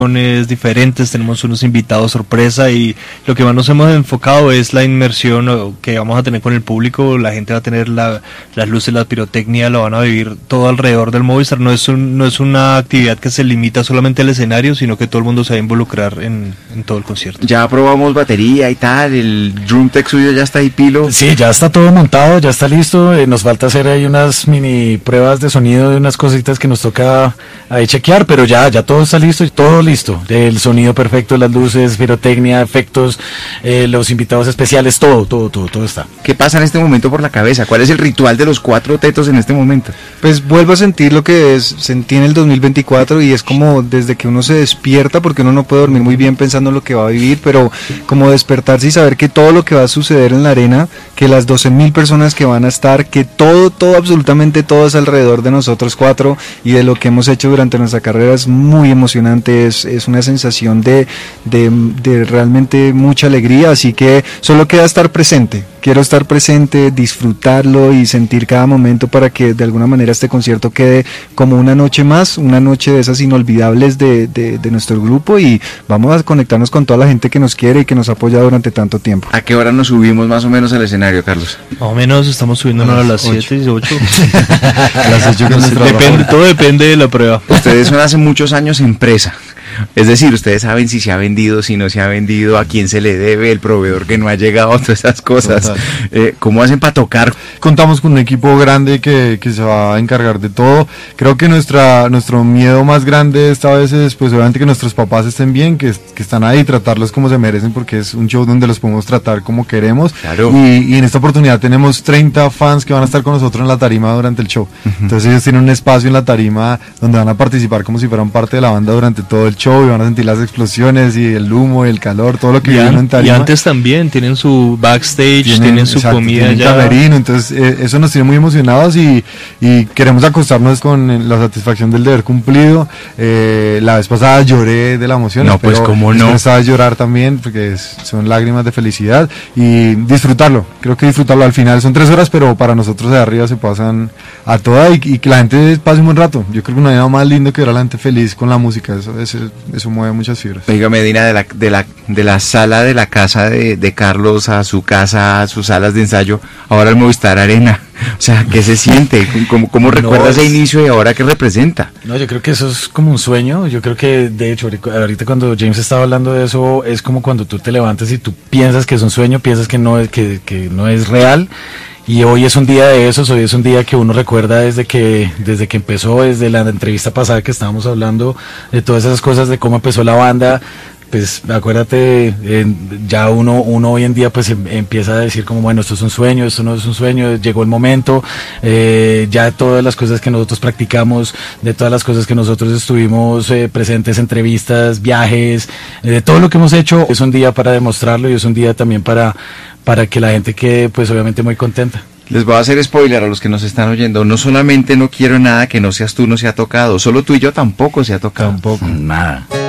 diferentes, tenemos unos invitados sorpresa y lo que más nos hemos enfocado es la inmersión que vamos a tener con el público. La gente va a tener las luces, la pirotecnia, lo van a vivir todo alrededor del Movistar. No es una actividad que se limita solamente al escenario, sino que todo el mundo se va a involucrar en todo el concierto. Ya probamos batería y tal, el drum tech suyo ya está ahí pilo. Sí, ya está todo montado, ya está listo, nos falta hacer ahí unas mini pruebas de sonido de unas cositas que nos toca ahí chequear, pero ya todo está listo y todo listo, el sonido perfecto, las luces, pirotecnia, efectos, los invitados especiales, todo está. ¿Qué pasa en este momento por la cabeza? ¿Cuál es el ritual de los 4 tetos en este momento? Pues vuelvo a sentir lo que sentí en el 2024 y es como desde que uno se despierta, porque uno no puede dormir muy bien pensando en lo que va a vivir, pero como despertarse y saber que todo lo que va a suceder en la arena, que las 12,000 personas que van a estar, que todo, absolutamente todo es alrededor de nosotros 4 y de lo que hemos hecho durante nuestra carrera es muy emocionante, es una sensación de realmente mucha alegría, así que solo queda estar presente. Quiero estar presente, disfrutarlo y sentir cada momento para que de alguna manera este concierto quede como una noche más, una noche de esas inolvidables de nuestro grupo, y vamos a conectarnos con toda la gente que nos quiere y que nos ha apoyado durante tanto tiempo. ¿A qué hora nos subimos más o menos al escenario, Carlos? Más o menos estamos subiéndonos a las 7 y 8. A las 8 todo depende de la prueba. Ustedes son hace muchos años empresa. Es decir, ustedes saben si se ha vendido, si no se ha vendido, a quién se le debe, el proveedor que no ha llegado, todas esas cosas. ¿Cómo hacen para tocar? Contamos con un equipo grande que se va a encargar de todo. Creo que nuestro miedo más grande esta vez es, pues obviamente, que nuestros papás estén bien, que están ahí, tratarlos como se merecen, porque es un show donde los podemos tratar como queremos. Claro. Y en esta oportunidad tenemos 30 fans que van a estar con nosotros en la tarima durante el show. Entonces ellos tienen un espacio en la tarima donde van a participar como si fueran parte de la banda durante todo el show, y van a sentir las explosiones y el humo y el calor, todo lo que viven en tarima. Y antes también tienen su backstage, tienen su comida, tienen ya camerino, entonces eso nos tiene muy emocionados y queremos acostarnos con la satisfacción del deber cumplido. La vez pasada lloré de la emoción, no, pues cómo no, estaba a llorar también porque son lágrimas de felicidad, y disfrutarlo, creo que disfrutarlo. Al final son 3 horas, pero para nosotros de arriba se pasan a toda, y que la gente pase un buen rato. Yo creo que no hay nada más lindo que ver a la gente feliz con la música, eso mueve muchas fibras. Oiga, Medina, de la sala de la casa de Carlos a su casa, a sus salas de ensayo, ahora el Movistar Arena. O sea, ¿qué se siente? ¿Cómo recuerda ese inicio y ahora qué representa? No, yo creo que eso es como un sueño. Yo creo que, de hecho, ahorita cuando James estaba hablando de eso, es como cuando tú te levantas y tú piensas que es un sueño, piensas que no es real. Y hoy es un día de esos, hoy es un día que uno recuerda desde que empezó, desde la entrevista pasada que estábamos hablando de todas esas cosas, de cómo empezó la banda. Pues acuérdate, ya uno hoy en día pues empieza a decir como, bueno, esto es un sueño, esto no es un sueño, llegó el momento, ya todas las cosas que nosotros practicamos, de todas las cosas que nosotros estuvimos presentes, entrevistas, viajes, de todo lo que hemos hecho, es un día para demostrarlo y es un día también para que la gente quede pues obviamente muy contenta. Les voy a hacer spoiler a los que nos están oyendo. No solamente No Quiero Nada que no seas tú no se ha tocado, solo Tú y Yo tampoco se ha tocado. Tampoco. Nada.